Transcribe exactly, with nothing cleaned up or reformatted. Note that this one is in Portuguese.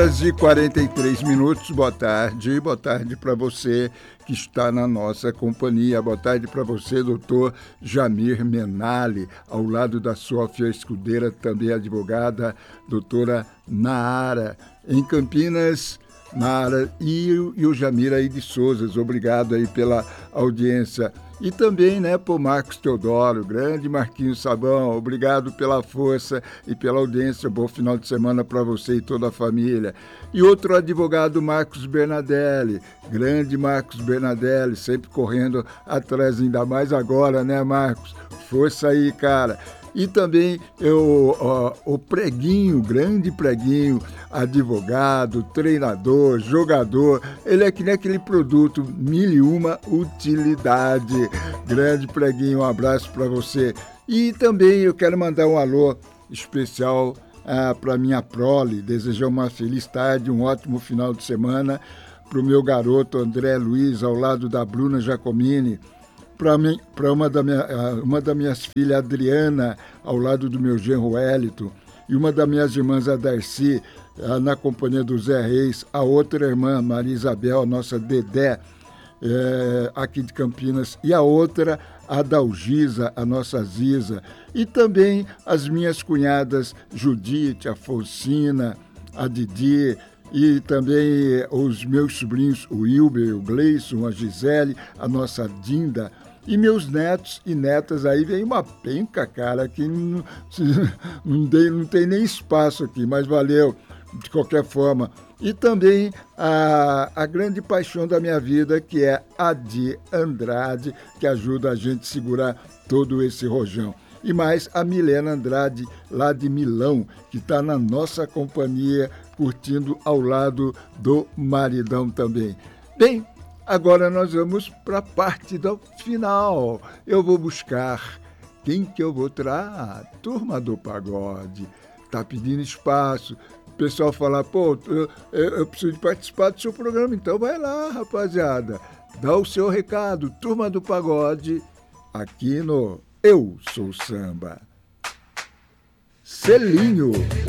E quarenta e três minutos, boa tarde, boa tarde para você que está na nossa companhia, boa tarde para você, doutor Jamir Menali, ao lado da Sófia Escudeira, também advogada, doutora Naara, em Campinas, Naara e, e o Jamir aí de Souza, obrigado aí pela audiência. E também, né, por Marcos Teodoro, grande Marquinhos Sabão, obrigado pela força e pela audiência, bom final de semana para você e toda a família. E outro advogado, Marcos Bernadelli, grande Marcos Bernadelli, sempre correndo atrás, ainda mais agora, né, Marcos? Força aí, cara. E também eu, ó, o Preguinho, grande Preguinho, advogado, treinador, jogador, ele é que nem aquele produto, mil e uma utilidade. Grande Preguinho, um abraço para você. E também eu quero mandar um alô especial ah, para minha prole, desejar uma feliz tarde, um ótimo final de semana para o meu garoto André Luiz, ao lado da Bruna Giacomini, para uma, da minha, uma das minhas filhas, Adriana, ao lado do meu genro Wellington, e uma das minhas irmãs, a Darcy, na companhia do Zé Reis, a outra irmã, Maria Isabel, a nossa Dedé, é, aqui de Campinas, e a outra, a Dalgisa, a nossa Ziza, e também as minhas cunhadas, Judite, a Focina, a Didi, e também os meus sobrinhos, o Wilber, o Gleison, a Gisele, a nossa Dinda, e meus netos e netas. Aí vem uma penca, cara, que não, não, tem, não tem nem espaço aqui, mas valeu, de qualquer forma. E também a, a grande paixão da minha vida, que é a de Andrade, que ajuda a gente a segurar todo esse rojão. E mais a Milena Andrade, lá de Milão, que está na nossa companhia, curtindo ao lado do maridão também. Bem, agora nós vamos para a parte do final. Eu vou buscar quem que eu vou trazer? A turma do pagode. Tá pedindo espaço. O pessoal fala, pô, eu, eu preciso de participar do seu programa. Então vai lá, rapaziada. Dá o seu recado. Turma do pagode, aqui no Eu Sou Samba. Selinho.